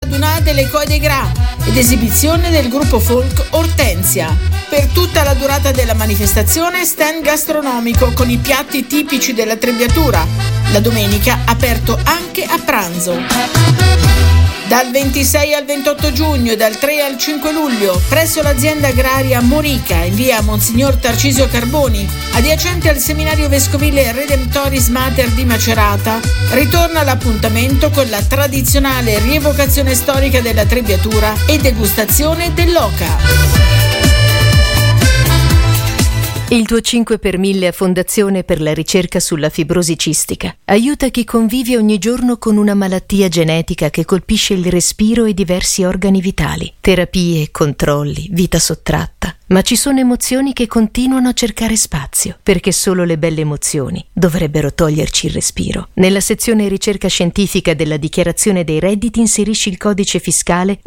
radunà delle Coi de Gra ed esibizione del gruppo folk Ortensia. Per tutta la durata della manifestazione stand gastronomico con i piatti tipici della Trebbiatura. La domenica aperto anche a pranzo. Dal 26 al 28 giugno e dal 3 al 5 luglio presso l'azienda agraria Morica in via Monsignor Tarcisio Carboni, adiacente al seminario vescovile Redemptoris Mater di Macerata, ritorna l'appuntamento con la tradizionale rievocazione storica della Trebbiatura e degustazione dell'oca. Il tuo 5 per 1000 a Fondazione per la ricerca sulla fibrosi cistica aiuta chi convive ogni giorno con una malattia genetica che colpisce il respiro e diversi organi vitali. Terapie, controlli, vita sottratta. Ma ci sono emozioni che continuano a cercare spazio, perché solo le belle emozioni dovrebbero toglierci il respiro. Nella sezione ricerca scientifica della dichiarazione dei redditi inserisci il codice fiscale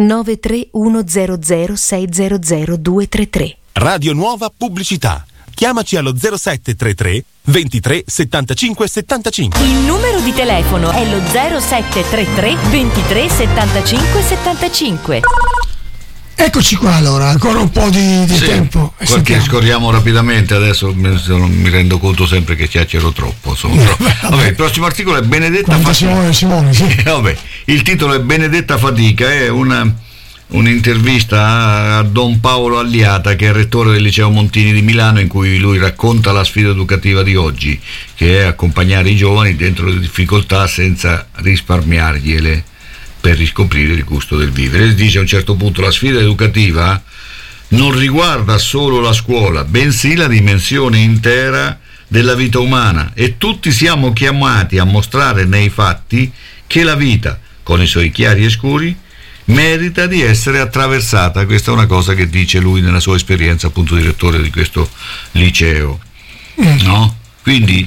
93100600233. Radio Nuova Pubblicità. Chiamaci allo 0733 23 75 75. Il numero di telefono è lo 0733 23 75 75. Eccoci qua allora, ancora un po' di tempo. Qualche scorriamo rapidamente, adesso mi rendo conto sempre che chiacchiero troppo. Vabbè, il prossimo articolo è Benedetta Fatica. Simone, sì. Vabbè, il titolo è Benedetta Fatica, è un'intervista a Don Paolo Alliata, che è rettore del Liceo Montini di Milano, in cui lui racconta la sfida educativa di oggi, che è accompagnare i giovani dentro le difficoltà senza risparmiargliele per riscoprire il gusto del vivere. E dice a un certo punto: la sfida educativa non riguarda solo la scuola, bensì la dimensione intera della vita umana, e tutti siamo chiamati a mostrare nei fatti che la vita, con i suoi chiari e scuri, merita di essere attraversata. Questa è una cosa che dice lui nella sua esperienza, appunto, direttore di questo liceo, no? Quindi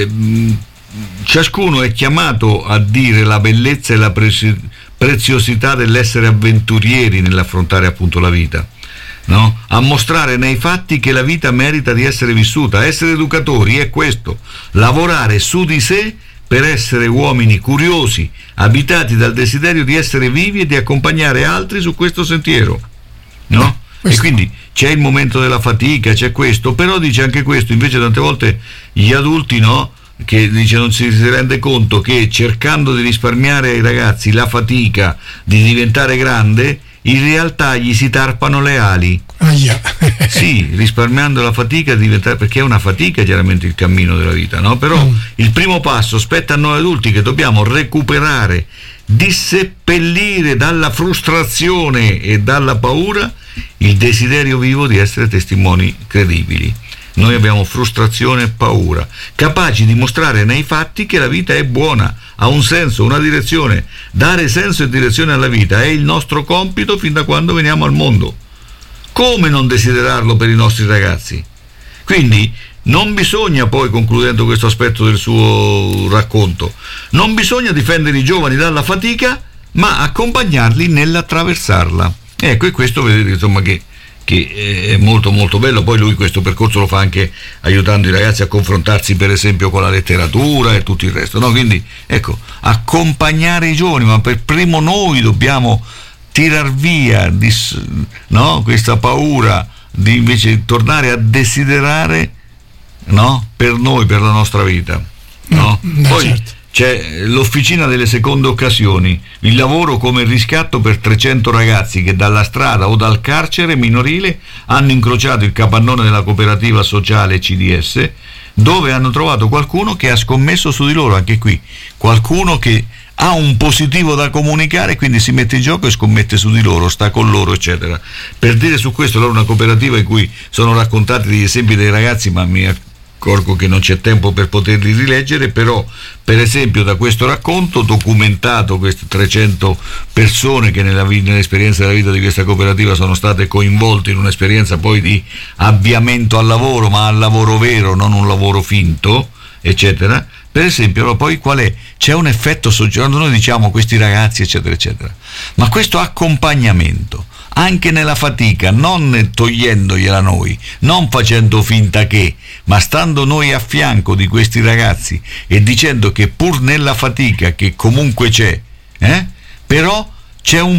ciascuno è chiamato a dire la bellezza e la preziosità dell'essere avventurieri nell'affrontare appunto la vita, no? A mostrare nei fatti che la vita merita di essere vissuta. Essere educatori è questo: lavorare su di sé per essere uomini curiosi, abitati dal desiderio di essere vivi e di accompagnare altri su questo sentiero, no? E quindi c'è il momento della fatica, c'è questo, però dice anche questo, invece tante volte gli adulti, no? Che dice non si rende conto che cercando di risparmiare ai ragazzi la fatica di diventare grande, in realtà gli si tarpano le ali. Sì, risparmiando la fatica di diventare, perché è una fatica chiaramente il cammino della vita, no? Però il primo passo spetta a noi adulti, che dobbiamo recuperare, disseppellire dalla frustrazione e dalla paura il desiderio vivo di essere testimoni credibili. Noi abbiamo frustrazione e paura, capaci di mostrare nei fatti che la vita è buona, ha un senso, una direzione. Dare senso e direzione alla vita è il nostro compito fin da quando veniamo al mondo. Come non desiderarlo per i nostri ragazzi? Quindi non bisogna, poi, concludendo questo aspetto del suo racconto, non bisogna difendere i giovani dalla fatica, ma accompagnarli nell'attraversarla. Ecco, e questo vedete, insomma, che è molto molto bello. Poi lui questo percorso lo fa anche aiutando i ragazzi a confrontarsi, per esempio, con la letteratura e tutto il resto, no? Quindi ecco, accompagnare i giovani, ma per primo noi dobbiamo tirar via no? Questa paura di invece tornare a desiderare, no? Per noi, per la nostra vita, no? Poi certo. C'è l'officina delle seconde occasioni, il lavoro come riscatto per 300 ragazzi che dalla strada o dal carcere minorile hanno incrociato il capannone della cooperativa sociale CDS, dove hanno trovato qualcuno che ha scommesso su di loro. Anche qui qualcuno che ha un positivo da comunicare, quindi si mette in gioco e scommette su di loro, sta con loro, eccetera. Per dire su questo, allora, una cooperativa in cui sono raccontati degli esempi dei ragazzi, ma mi accorgo che non c'è tempo per poterli rileggere, però per esempio da questo racconto documentato, queste 300 persone che nell'esperienza della vita di questa cooperativa sono state coinvolte in un'esperienza poi di avviamento al lavoro, ma al lavoro vero, non un lavoro finto, eccetera. Per esempio, poi qual è? C'è un effetto sociale, noi diciamo questi ragazzi, eccetera eccetera, ma questo accompagnamento anche nella fatica, non togliendogliela noi, non facendo finta che, ma stando noi a fianco di questi ragazzi e dicendo che pur nella fatica, che comunque c'è, però c'è un